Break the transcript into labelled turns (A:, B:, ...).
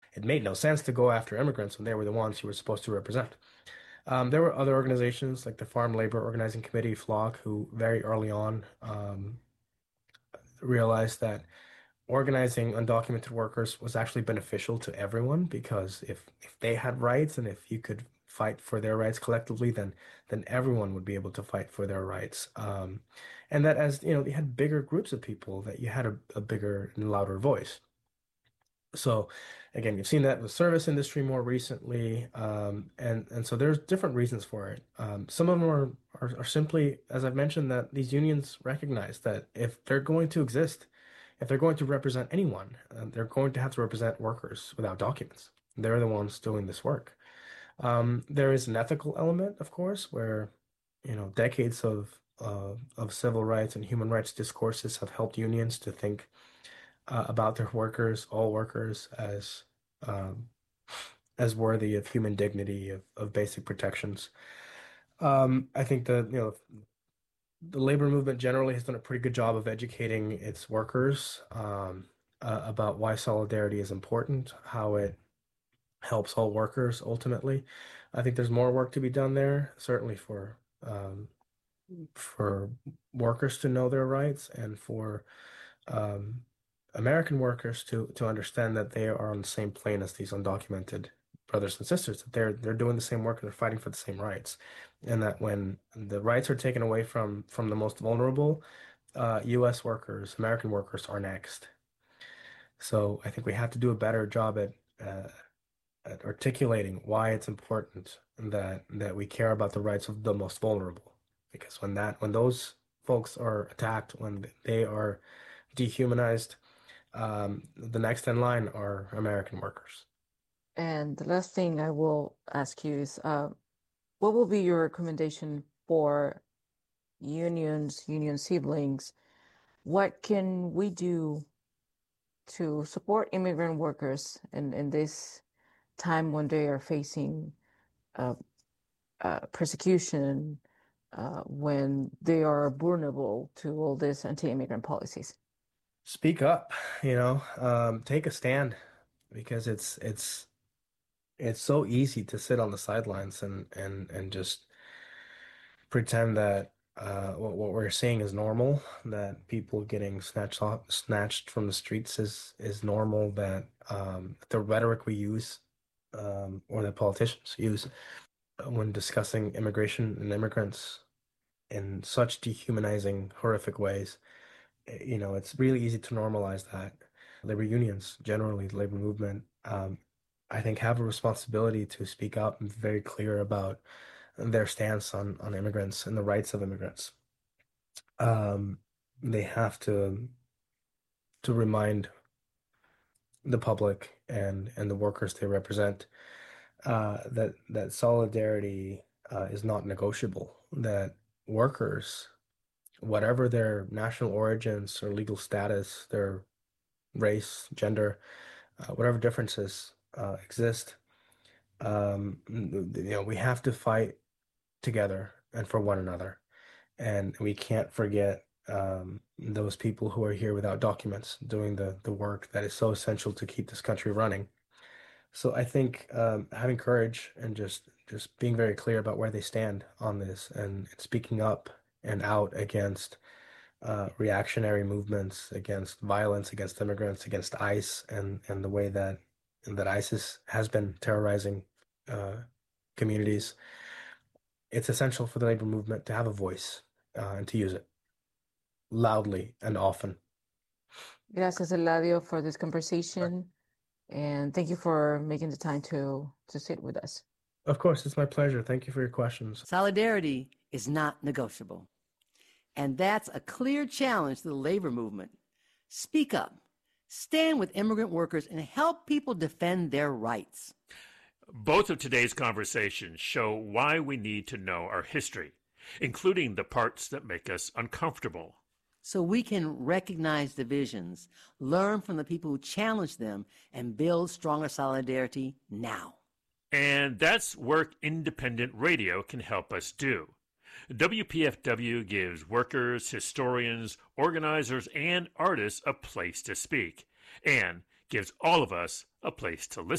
A: it made no sense to go after immigrants when they were the ones who were supposed to represent. There were other organizations like the Farm Labor Organizing Committee, FLOC, who very early on realized that organizing undocumented workers was actually beneficial to everyone because if they had rights and if you could fight for their rights collectively, then everyone would be able to fight for their rights. And that as you know, you had bigger groups of people that you had a bigger and louder voice. So again, you've seen that in the service industry more recently, and so there's different reasons for it. Some of them are simply, as I've mentioned, that these unions recognize that if they're going to exist, if they're going to represent anyone, they're going to have to represent workers without documents. They're the ones doing this work. There is an ethical element, of course, where decades of civil rights and human rights discourses have helped unions to think about their workers, all workers, um, as worthy of human dignity, of basic protections. I think that the labor movement generally has done a pretty good job of educating its workers about why solidarity is important, how it helps all workers ultimately. I think there's more work to be done there, certainly for workers to know their rights and for um, American workers to understand that they are on the same plane as these undocumented brothers and sisters, that they're doing the same work and they're fighting for the same rights. And that when the rights are taken away from the most vulnerable, US workers, American workers are next. So I think we have to do a better job at articulating why it's important that we care about the rights of the most vulnerable. Because when those folks are attacked, when they are dehumanized, the next in line are American workers.
B: And the last thing I will ask you is, what will be your recommendation for unions, union siblings? What can we do to support immigrant workers in this time when they are facing uh, persecution, when they are vulnerable to all these anti-immigrant policies?
A: Speak up, take a stand because it's so easy to sit on the sidelines and just pretend that what we're seeing is normal, that people getting snatched from the streets is normal, that the rhetoric we use or that politicians use when discussing immigration and immigrants in such dehumanizing, horrific ways, it's really easy to normalize that. Labor unions, generally, the labor movement, I think have a responsibility to speak up and be very clear about their stance on immigrants and the rights of immigrants. They have to remind the public and the workers they represent that solidarity is not negotiable. That workers, whatever their national origins or legal status, their race, gender, whatever differences exist, we have to fight together and for one another. And we can't forget those people who are here without documents doing the work that is so essential to keep this country running. So I think having courage and just being very clear about where they stand on this and speaking up and out against reactionary movements, against violence against immigrants, against ICE and the way that ISIS has been terrorizing uh, communities. It's essential for the labor movement to have a voice and to use it loudly and often.
B: Gracias, Eladio, for this conversation, and thank you for making the time to sit with us.
A: Of course, it's my pleasure. Thank you for your questions.
C: Solidarity is not negotiable. And that's a clear challenge to the labor movement. Speak up, stand with immigrant workers, and help people defend their rights.
D: Both of today's conversations show why we need to know our history, including the parts that make us uncomfortable.
C: So we can recognize divisions, learn from the people who challenge them, and build stronger solidarity now.
D: And that's work independent radio can help us do. WPFW gives workers, historians, organizers, and artists a place to speak, and gives all of us a place to listen.